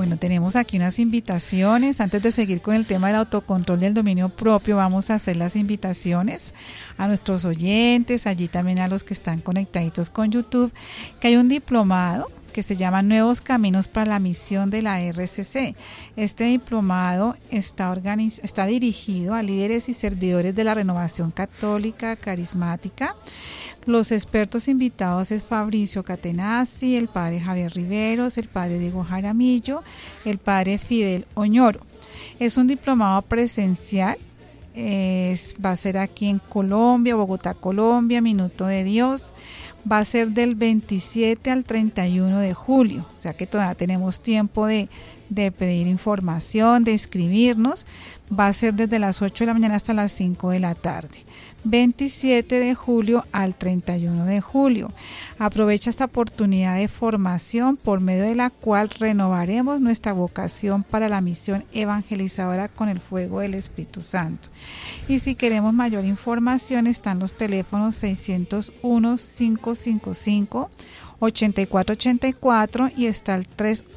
Bueno, tenemos aquí unas invitaciones. Antes de seguir con el tema del autocontrol del dominio propio, vamos a hacer las invitaciones a nuestros oyentes, allí también a los que están conectaditos con YouTube, que hay un diplomado que se llama Nuevos Caminos para la Misión de la RCC. Este diplomado está dirigido a líderes y servidores de la Renovación Católica Carismática. Los expertos invitados es Fabricio Catenazzi, el padre Javier Riveros, el padre Diego Jaramillo, el padre Fidel Oñoro. Es un diplomado presencial. Va a ser aquí en Colombia, Bogotá, Colombia, Minuto de Dios. Va a ser del 27 al 31 de julio, o sea que todavía tenemos tiempo de pedir información, de inscribirnos. Va a ser desde las 8 de la mañana hasta las 5 de la tarde. 27 de julio al 31 de julio. Aprovecha esta oportunidad de formación por medio de la cual renovaremos nuestra vocación para la misión evangelizadora con el fuego del Espíritu Santo. Y si queremos mayor información, están los teléfonos 601-555-8484 y está el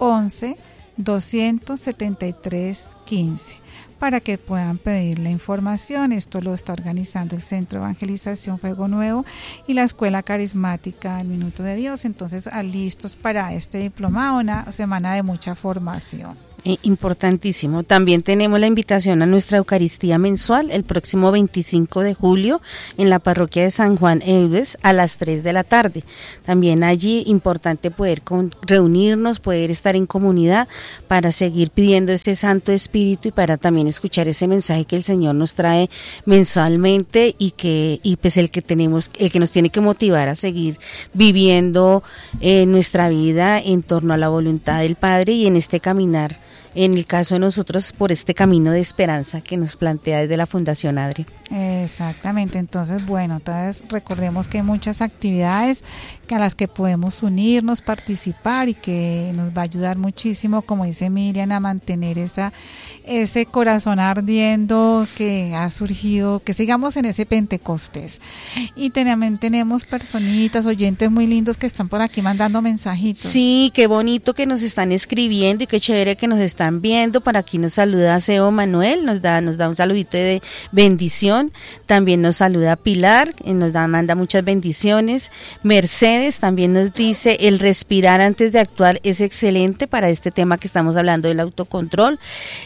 311-273-15. Para que puedan pedir la información. Esto lo está organizando el Centro de Evangelización Fuego Nuevo y la Escuela Carismática del Minuto de Dios. Entonces, listos para este diplomado, una semana de mucha formación. Importantísimo. También tenemos la invitación a nuestra Eucaristía mensual el próximo 25 de julio en la parroquia de San Juan Eudes a las 3 de la tarde. También allí importante poder reunirnos, poder estar en comunidad para seguir pidiendo ese Santo Espíritu y para también escuchar ese mensaje que el Señor nos trae mensualmente y pues el que nos tiene que motivar a seguir viviendo nuestra vida en torno a la voluntad del Padre y en este caminar. En el caso de nosotros, por este camino de esperanza que nos plantea desde la Fundación ADRI. Exactamente, entonces entonces recordemos que hay muchas actividades a las que podemos unirnos, participar y que nos va a ayudar muchísimo, como dice Miriam, a mantener ese corazón ardiendo que ha surgido, que sigamos en ese Pentecostés. Y también tenemos personitas, oyentes muy lindos que están por aquí mandando mensajitos. Sí, qué bonito que nos están escribiendo y qué chévere que nos están viendo. Por aquí nos saluda Seo Manuel, nos da un saludito de bendición. También nos saluda Pilar, manda muchas bendiciones. Mercedes también nos dice: el respirar antes de actuar es excelente para este tema que estamos hablando del autocontrol.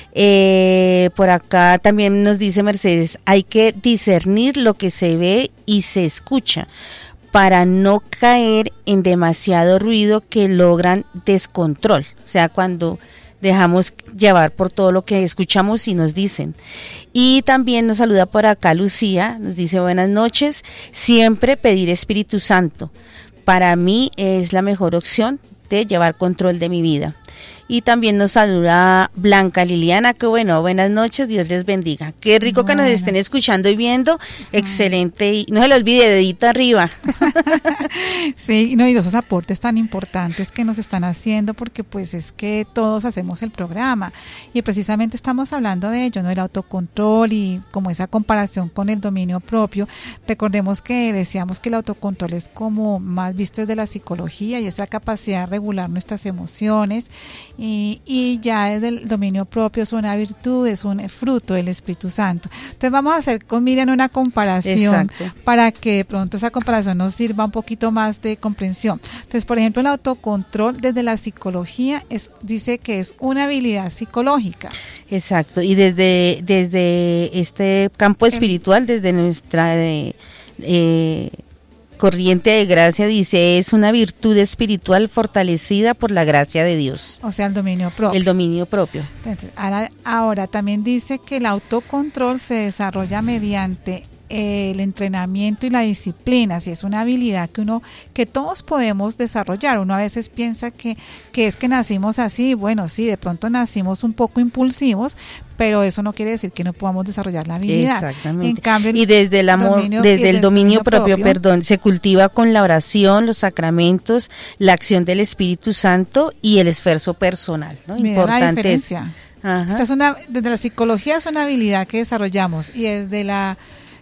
Por acá también nos dice Mercedes: hay que discernir lo que se ve y se escucha para no caer en demasiado ruido que logran descontrol. O sea, cuando dejamos llevar por todo lo que escuchamos y nos dicen. Y también nos saluda por acá Lucía, nos dice: buenas noches, siempre pedir Espíritu Santo. Para mí es la mejor opción de llevar control de mi vida. Y también nos saluda Blanca Liliana, que buenas noches, Dios les bendiga. Qué rico que nos estén escuchando y viendo, excelente, y no se les olvide, dedito arriba. Sí, y esos aportes tan importantes que nos están haciendo, porque pues es que todos hacemos el programa, y precisamente estamos hablando de ello, el autocontrol y como esa comparación con el dominio propio. Recordemos que decíamos que el autocontrol es como más visto desde la psicología, y es la capacidad de regular nuestras emociones, y ya desde el dominio propio es una virtud, es un fruto del Espíritu Santo. Entonces vamos a hacer con Miriam una comparación. Exacto. Para que de pronto esa comparación nos sirva un poquito más de comprensión. Entonces, por ejemplo, el autocontrol desde la psicología dice que es una habilidad psicológica. Exacto, y desde este campo espiritual, desde nuestra corriente de gracia, dice: es una virtud espiritual fortalecida por la gracia de Dios. O sea, el dominio propio. El dominio propio. Entonces, ahora también dice que el autocontrol se desarrolla mediante el entrenamiento y la disciplina. Si es una habilidad que todos podemos desarrollar. Uno a veces piensa que es que nacimos así. Bueno, sí, de pronto nacimos un poco impulsivos, pero eso no quiere decir que no podamos desarrollar la habilidad. Exactamente. En cambio, y desde el amor, desde el dominio propio, se cultiva con la oración, los sacramentos, la acción del Espíritu Santo y el esfuerzo personal, ¿no? Mira importante la diferencia. Esta desde la psicología es una habilidad que desarrollamos, y desde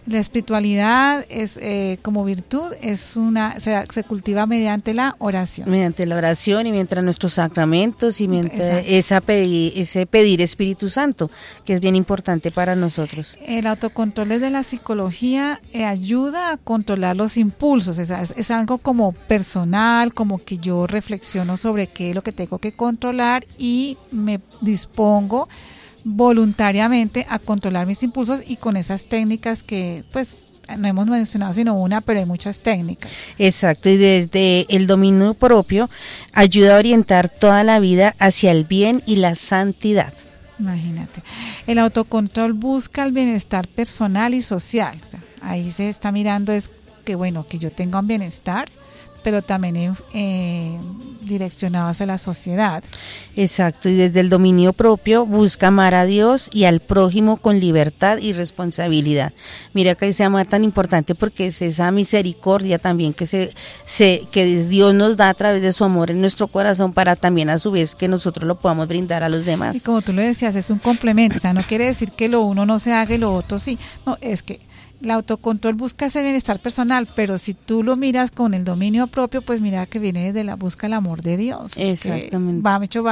La espiritualidad es como virtud, se cultiva mediante la oración. Mediante la oración y mientras nuestros sacramentos y mientras ese pedir Espíritu Santo, que es bien importante para nosotros. El autocontrol desde la psicología ayuda a controlar los impulsos, es algo como personal, como que yo reflexiono sobre qué es lo que tengo que controlar y me dispongo voluntariamente a controlar mis impulsos, y con esas técnicas que pues no hemos mencionado sino una, pero hay muchas técnicas. Exacto, y desde el dominio propio ayuda a orientar toda la vida hacia el bien y la santidad. Imagínate, el autocontrol busca el bienestar personal y social, o sea, ahí se está mirando es que bueno, que yo tenga un bienestar, pero también direccionado hacia la sociedad. Exacto, y desde el dominio propio busca amar a Dios y al prójimo con libertad y responsabilidad. Mira que ese amor tan importante, porque es esa misericordia también que que Dios nos da a través de su amor en nuestro corazón, para también a su vez que nosotros lo podamos brindar a los demás. Y como tú lo decías, es un complemento, o sea, no quiere decir que lo uno no se haga y lo otro sí, no, es que el autocontrol busca ese bienestar personal, pero si tú lo miras con el dominio propio, pues mira que viene desde busca el amor de Dios. Exactamente.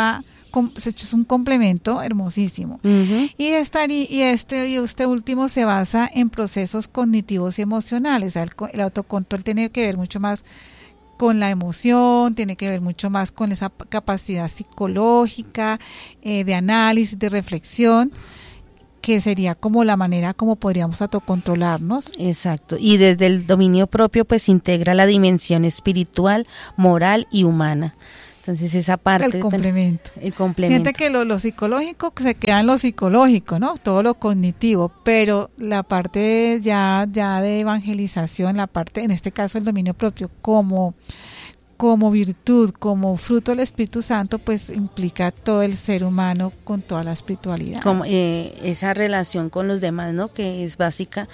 Es un complemento hermosísimo. Uh-huh. Y este último se basa en procesos cognitivos y emocionales. O sea, el autocontrol tiene que ver mucho más con la emoción, tiene que ver mucho más con esa capacidad psicológica, de análisis, de reflexión, que sería como la manera como podríamos autocontrolarnos. Exacto, y desde el dominio propio pues integra la dimensión espiritual, moral y humana. Entonces esa parte... El complemento. El complemento. Gente que lo psicológico se queda en lo psicológico, ¿no? Todo lo cognitivo, pero la parte ya de evangelización, la parte, en este caso el dominio propio, como virtud, como fruto del Espíritu Santo, pues implica todo el ser humano con toda la espiritualidad. Como esa relación con los demás, ¿no? Que es básica.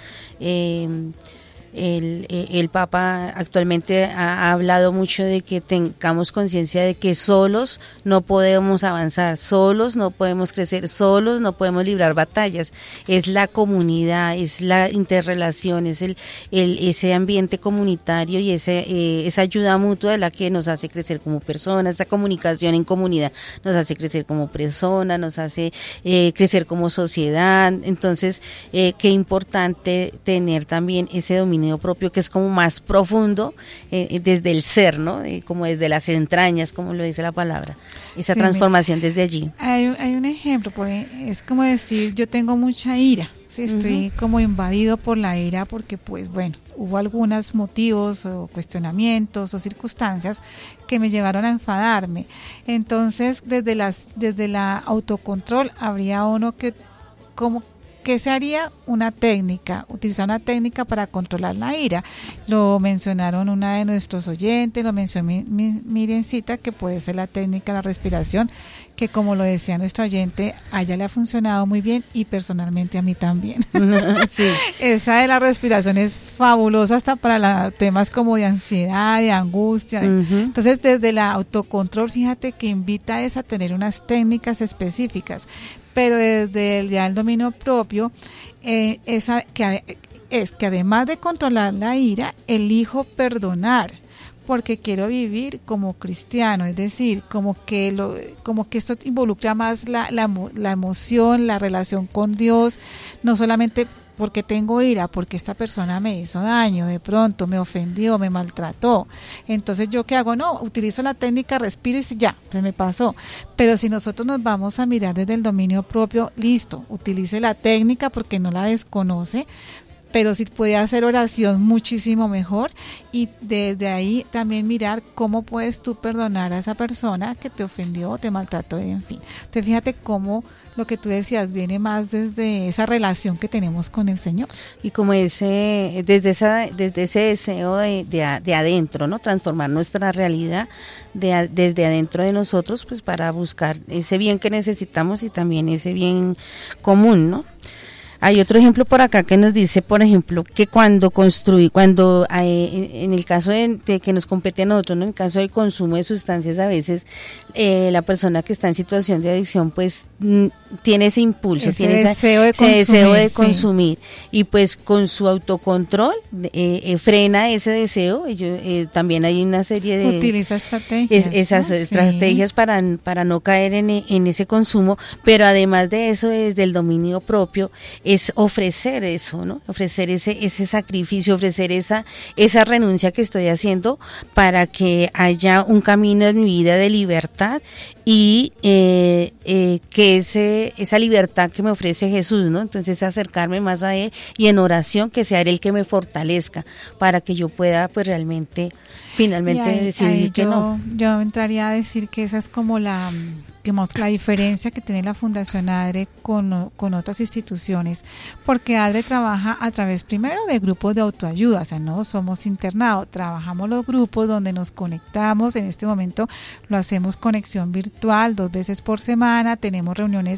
El Papa actualmente ha hablado mucho de que tengamos conciencia de que solos no podemos avanzar, solos no podemos crecer, solos no podemos librar batallas. Es la comunidad, es la interrelación, es ese ambiente comunitario y esa ayuda mutua de la que nos hace crecer como personas. Esa comunicación en comunidad nos hace crecer como personas, nos hace crecer como sociedad. Entonces, qué importante tener también ese dominio propio, que es como más profundo, desde el ser, ¿no? Como desde las entrañas, como lo dice la palabra, esa transformación desde allí. Hay un ejemplo, es como decir, yo tengo mucha ira, ¿sí? Estoy como invadido por la ira porque pues bueno, hubo algunos motivos o cuestionamientos o circunstancias que me llevaron a enfadarme. Entonces, desde la autocontrol habría uno que ¿qué se haría? Utilizar una técnica para controlar la ira. Lo mencionaron una de nuestros oyentes, lo mencionó Mirencita, que puede ser la técnica de la respiración, que como lo decía nuestro oyente, a ella le ha funcionado muy bien y personalmente a mí también. Sí. Esa de la respiración es fabulosa hasta para temas como de ansiedad, de angustia. Entonces, desde el autocontrol, fíjate que invita a tener unas técnicas específicas, pero desde el dominio propio, es que además de controlar la ira, elijo perdonar, porque quiero vivir como cristiano, es decir, como que esto involucra más la emoción, la relación con Dios, no solamente porque tengo ira, porque esta persona me hizo daño, de pronto me ofendió, me maltrató. Entonces, ¿yo qué hago? No, utilizo la técnica, respiro y ya, se me pasó. Pero si nosotros nos vamos a mirar desde el dominio propio, listo, utilice la técnica porque no la desconoce, pero sí puede hacer oración muchísimo mejor, y desde ahí también mirar cómo puedes tú perdonar a esa persona que te ofendió o te maltrató, en fin. Entonces, fíjate cómo lo que tú decías viene más desde esa relación que tenemos con el Señor. Y como desde ese deseo de adentro, ¿no? Transformar nuestra realidad desde adentro de nosotros, pues para buscar ese bien que necesitamos y también ese bien común, ¿no? Hay otro ejemplo por acá que nos dice, por ejemplo, que cuando en el caso de que nos compete a nosotros, ¿no? En el caso del consumo de sustancias, a veces la persona que está en situación de adicción, pues tiene ese impulso, tiene ese deseo de consumir, y pues con su autocontrol frena ese deseo. También hay una serie de... Utiliza estrategias. Esas estrategias para no caer en ese consumo, pero además de eso, desde el dominio propio, es ofrecer eso, ¿no? Ofrecer ese sacrificio, ofrecer esa renuncia que estoy haciendo para que haya un camino en mi vida de libertad, y que esa libertad que me ofrece Jesús, ¿no? Entonces acercarme más a Él, y en oración que sea Él el que me fortalezca para que yo pueda pues realmente finalmente decidir que no. Yo entraría a decir que esa es como la diferencia que tiene la Fundación ADRE con otras instituciones, porque ADRE trabaja a través primero de grupos de autoayuda, o sea, no somos internados, trabajamos los grupos donde nos conectamos. En este momento lo hacemos conexión virtual 2 veces por semana, tenemos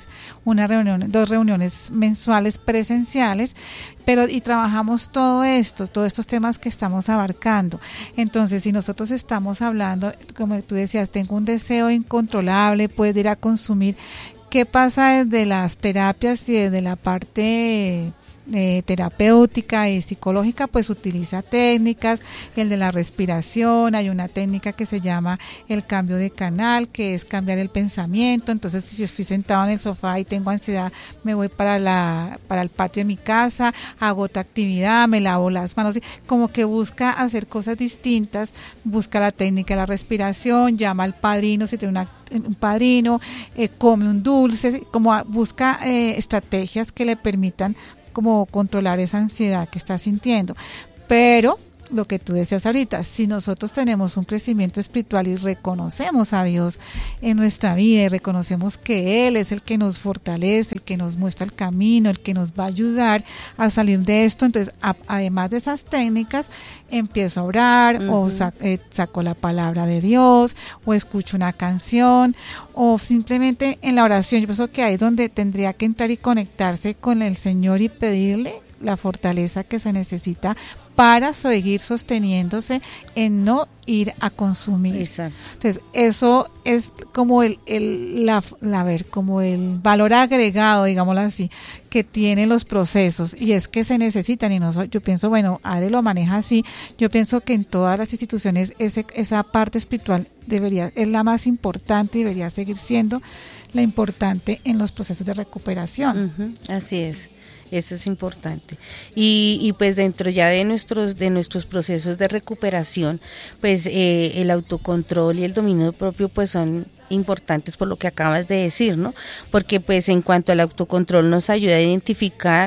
dos reuniones mensuales presenciales, y trabajamos todos estos temas que estamos abarcando. Entonces, si nosotros estamos hablando, como tú decías, tengo un deseo incontrolable, puedes ir a consumir, ¿qué pasa desde las terapias y desde la parte terapéutica y psicológica? Pues utiliza técnicas, el de la respiración, hay una técnica que se llama el cambio de canal, que es cambiar el pensamiento. Entonces, si yo estoy sentado en el sofá y tengo ansiedad, me voy para el patio de mi casa, hago otra actividad, me lavo las manos, como que busca hacer cosas distintas, busca la técnica de la respiración, llama al padrino si tiene un padrino, come un dulce, como busca estrategias que le permitan como controlar esa ansiedad que está sintiendo. Pero lo que tú decías ahorita, si nosotros tenemos un crecimiento espiritual y reconocemos a Dios en nuestra vida y reconocemos que Él es el que nos fortalece, el que nos muestra el camino, el que nos va a ayudar a salir de esto, entonces además de esas técnicas, empiezo a orar, o saco la palabra de Dios, o escucho una canción, o simplemente en la oración. Yo pienso que ahí es donde tendría que entrar y conectarse con el Señor y pedirle la fortaleza que se necesita para seguir sosteniéndose en no ir a consumir. Exacto. Entonces, eso es como como el valor agregado, digámoslo así, que tienen los procesos, y es que se necesitan. Y yo pienso, bueno, ADRE lo maneja así. Yo pienso que en todas las instituciones esa parte espiritual es la más importante y debería seguir siendo la importante en los procesos de recuperación. Así es. Eso es importante. Y pues dentro ya de nuestros procesos de recuperación, pues el autocontrol y el dominio propio pues son importantes por lo que acabas de decir, ¿no? Porque pues en cuanto al autocontrol nos ayuda a identificar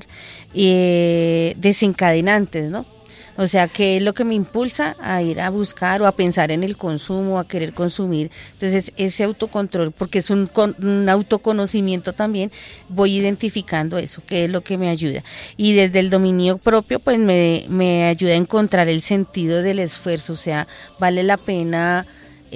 desencadenantes, ¿no? O sea, ¿qué es lo que me impulsa a ir a buscar o a pensar en el consumo, a querer consumir? Entonces, ese autocontrol, porque es un autoconocimiento también, voy identificando eso, qué es lo que me ayuda. Y desde el dominio propio, pues me ayuda a encontrar el sentido del esfuerzo. O sea, vale la pena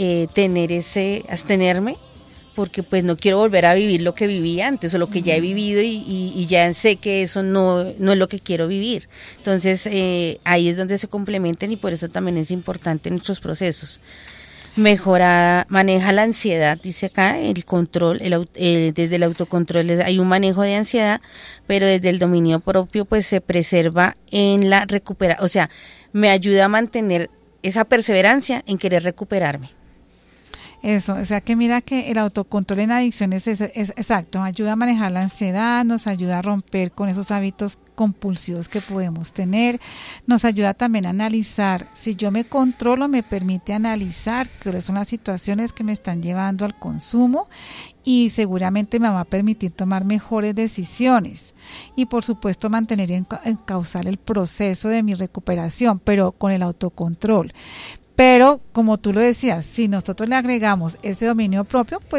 abstenerme, porque pues no quiero volver a vivir lo que viví antes o lo que ya he vivido y ya sé que eso no es lo que quiero vivir. Entonces ahí es donde se complementan, y por eso también es importante en nuestros procesos. Maneja la ansiedad, dice acá, el control, desde el autocontrol hay un manejo de ansiedad, pero desde el dominio propio pues se preserva en la recuperación. O sea, me ayuda a mantener esa perseverancia en querer recuperarme. Eso, o sea que mira que el autocontrol en adicciones es exacto, ayuda a manejar la ansiedad, nos ayuda a romper con esos hábitos compulsivos que podemos tener, nos ayuda también a analizar. Si yo me controlo, me permite analizar cuáles son las situaciones que me están llevando al consumo, y seguramente me va a permitir tomar mejores decisiones, y por supuesto mantener en causar el proceso de mi recuperación, pero con el autocontrol. Pero, como tú lo decías, si nosotros le agregamos ese dominio propio, pues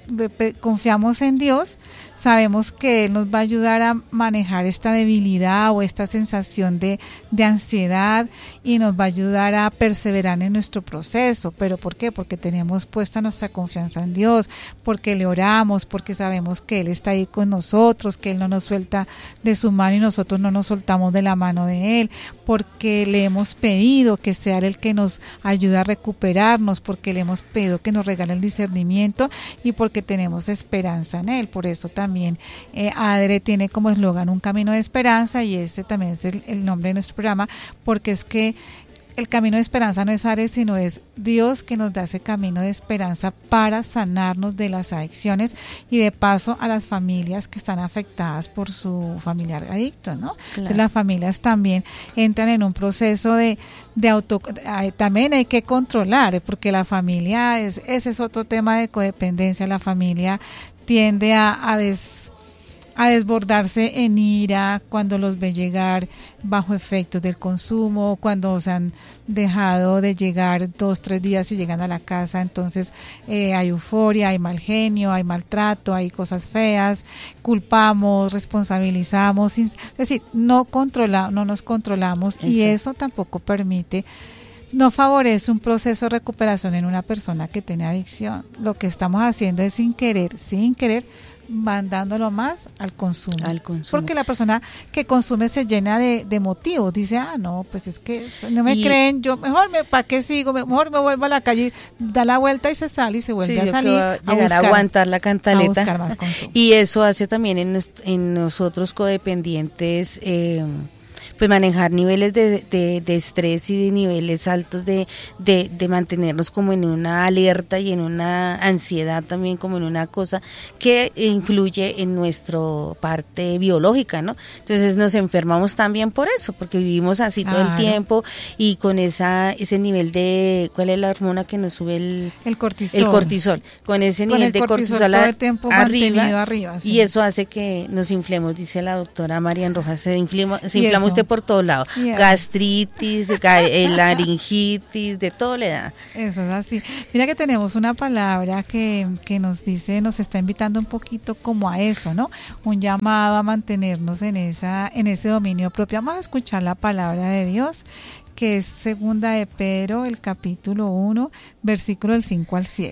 confiamos en Dios, sabemos que Él nos va a ayudar a manejar esta debilidad o esta sensación de ansiedad y nos va a ayudar a perseverar en nuestro proceso. ¿Pero por qué? Porque tenemos puesta nuestra confianza en Dios, porque le oramos, porque sabemos que Él está ahí con nosotros, que Él no nos suelta de su mano y nosotros no nos soltamos de la mano de Él, porque le hemos pedido que sea Él el que nos ayude a recuperarnos, porque le hemos pedido que nos regale el discernimiento y porque tenemos esperanza en Él. Por eso también ADRE tiene como eslogan un camino de esperanza, y ese también es el nombre de nuestro programa, porque es que el camino de esperanza no es ADRE, sino es Dios que nos da ese camino de esperanza para sanarnos de las adicciones y de paso a las familias que están afectadas por su familiar adicto, ¿no? Claro. Entonces las familias también entran en un proceso de también hay que controlar, porque la familia ese es otro tema de codependencia. La familia tiende a desbordarse en ira cuando los ve llegar bajo efectos del consumo, cuando se han dejado de llegar 2-3 días y llegan a la casa. Entonces hay euforia, hay mal genio, hay maltrato, hay cosas feas, culpamos, responsabilizamos, es decir, no nos controlamos. Eso. Y eso tampoco no favorece un proceso de recuperación en una persona que tiene adicción. Lo que estamos haciendo es sin querer, mandándolo más al consumo. Porque la persona que consume se llena de motivos, dice, no, pues es que no me creen, yo ¿para qué sigo? Mejor me vuelvo a la calle, da la vuelta y se sale y se vuelve a salir a aguantar la cantaleta. A buscar más consumo. Y eso hace también en nosotros codependientes pues manejar niveles de estrés y de niveles altos de mantenernos como en una alerta y en una ansiedad también, como en una cosa que influye en nuestra parte biológica, ¿no? Entonces nos enfermamos también por eso, porque vivimos así todo el tiempo y con ese nivel de, ¿cuál es la hormona que nos sube el cortisol? El cortisol, con ese nivel de cortisol todo el tiempo arriba sí. Y eso hace que nos inflemos, dice la doctora Marian Rojas, se inflama usted por todos lados, gastritis, laringitis, de todo le da. Eso es así. Mira que tenemos una palabra que nos dice, nos está invitando un poquito como a eso, ¿no? Un llamado a mantenernos en ese dominio propio. Vamos a escuchar la palabra de Dios, que es segunda de Pedro, el capítulo 1, versículo del 5 al 7.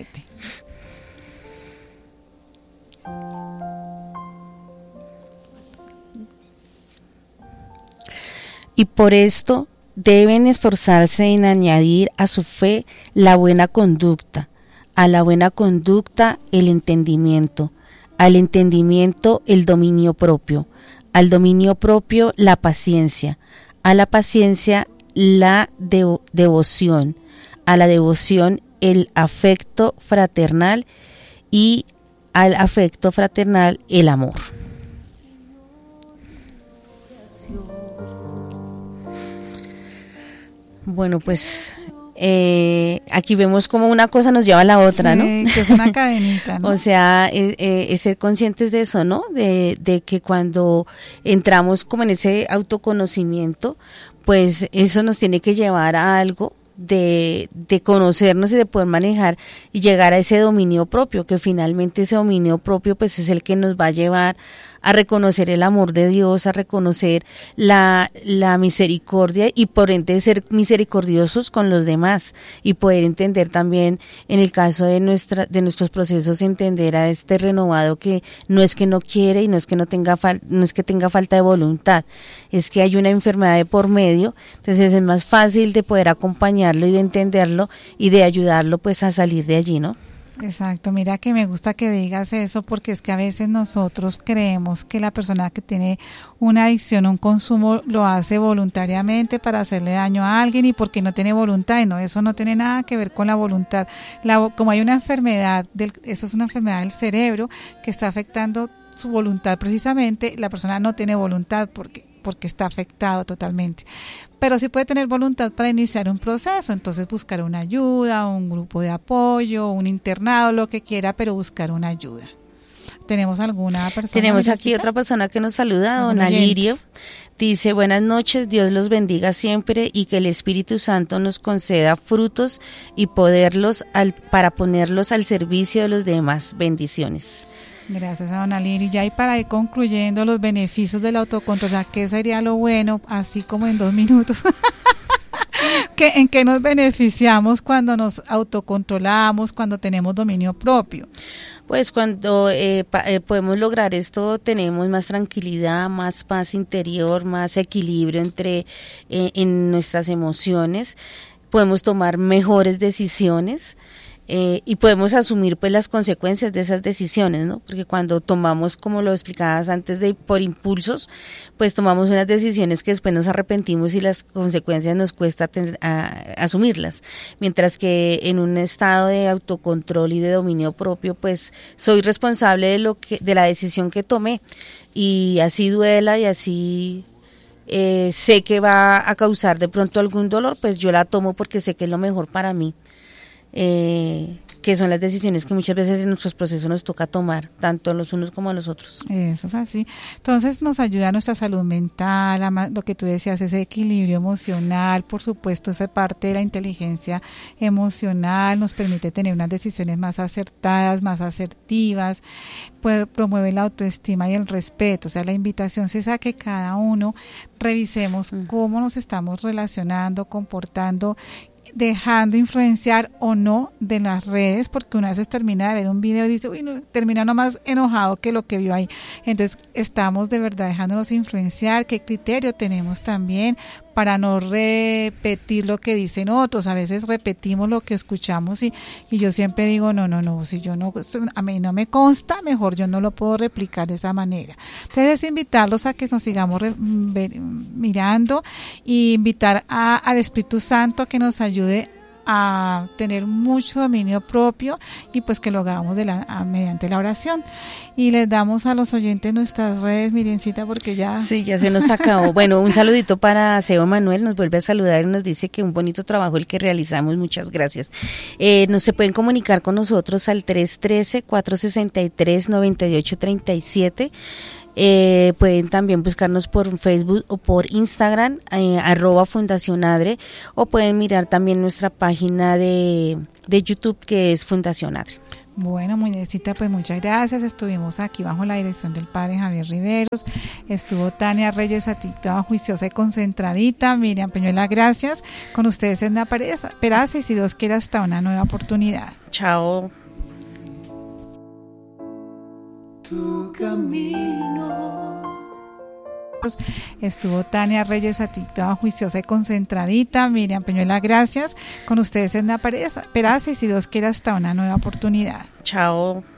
Y por esto deben esforzarse en añadir a su fe la buena conducta, a la buena conducta el entendimiento, al entendimiento el dominio propio, al dominio propio la paciencia, a la paciencia la devoción, a la devoción el afecto fraternal y al afecto fraternal el amor. Bueno, pues aquí vemos como una cosa nos lleva a la otra, sí, ¿no? Que es una cadenita, ¿no? O sea, es ser conscientes de eso, ¿no? De que cuando entramos como en ese autoconocimiento, pues eso nos tiene que llevar a algo de conocernos y de poder manejar y llegar a ese dominio propio, que finalmente ese dominio propio pues es el que nos va a llevar a reconocer el amor de Dios, a reconocer la misericordia y por ende ser misericordiosos con los demás y poder entender también en el caso de nuestros procesos, entender a este renovado que no es que no quiere y no es que tenga falta de voluntad, es que hay una enfermedad de por medio. Entonces es más fácil de poder acompañarlo y de entenderlo y de ayudarlo pues a salir de allí, ¿no? Exacto, mira que me gusta que digas eso, porque es que a veces nosotros creemos que la persona que tiene una adicción, un consumo, lo hace voluntariamente para hacerle daño a alguien y porque no tiene voluntad, y no, eso no tiene nada que ver con la voluntad. Como hay una enfermedad, eso es una enfermedad del cerebro que está afectando su voluntad precisamente, la persona no tiene voluntad porque está afectado totalmente, pero sí puede tener voluntad para iniciar un proceso, entonces buscar una ayuda, un grupo de apoyo, un internado, lo que quiera, pero buscar una ayuda. ¿Tenemos alguna persona? Tenemos aquí otra persona que nos saluda, don Alirio. Dice, buenas noches, Dios los bendiga siempre y que el Espíritu Santo nos conceda frutos y poderlos para ponerlos al servicio de los demás. Bendiciones. Gracias a don Alirio. Ya y para ir concluyendo los beneficios del autocontrol, o sea, ¿qué sería lo bueno? Así como en 2 minutos. ¿En qué nos beneficiamos cuando nos autocontrolamos, cuando tenemos dominio propio? Pues cuando podemos lograr esto, tenemos más tranquilidad, más paz interior, más equilibrio en nuestras emociones, podemos tomar mejores decisiones. Y podemos asumir pues las consecuencias de esas decisiones, ¿no? Porque cuando tomamos, como lo explicabas antes, por impulsos, pues tomamos unas decisiones que después nos arrepentimos y las consecuencias nos cuesta asumirlas. Mientras que en un estado de autocontrol y de dominio propio, pues soy responsable de la decisión que tomé, y así duela y así sé que va a causar de pronto algún dolor, pues yo la tomo porque sé que es lo mejor para mí. Que son las decisiones que muchas veces en nuestros procesos nos toca tomar, tanto los unos como los otros. Eso es así. Entonces nos ayuda a nuestra salud mental, lo que tú decías, ese equilibrio emocional, por supuesto, esa parte de la inteligencia emocional nos permite tener unas decisiones más acertadas, más asertivas, promueve la autoestima y el respeto. O sea, la invitación es a que cada uno revisemos cómo nos estamos relacionando, comportando, dejando influenciar o no de las redes, porque una vez termina de ver un video y dice, uy, no, termina nomás enojado que lo que vio ahí. Entonces estamos de verdad dejándonos influenciar. ¿Qué criterio tenemos también para no repetir lo que dicen otros? A veces repetimos lo que escuchamos y yo siempre digo, no, si a mí no me consta, mejor yo no lo puedo replicar de esa manera. Entonces es invitarlos a que nos sigamos mirando, y invitar al Espíritu Santo a que nos ayude a tener mucho dominio propio, y pues que lo hagamos mediante la oración. Y les damos a los oyentes nuestras redes, Mirencita, porque ya... Sí, ya se nos acabó. Bueno, un saludito para Seo Manuel, nos vuelve a saludar y nos dice que un bonito trabajo el que realizamos, muchas gracias. Nos se pueden comunicar con nosotros al 313-463-9837. Pueden también buscarnos por Facebook o por Instagram, @FundaciónAdre, o pueden mirar también nuestra página de YouTube, que es Fundación Adre. Bueno, muñecita, pues muchas gracias. Estuvimos aquí bajo la dirección del padre Javier Riveros, estuvo Tania Reyes, toda juiciosa y concentradita, Miriam Peñuela, gracias. Con ustedes en la Peraza, y si Dios quiere, hasta una nueva oportunidad. Chao. Tu camino. Estuvo Tania Reyes, toda juiciosa y concentradita, Miriam Peñuela, gracias. Con ustedes en la Peraza, y si Dios quiere, hasta una nueva oportunidad. Chao.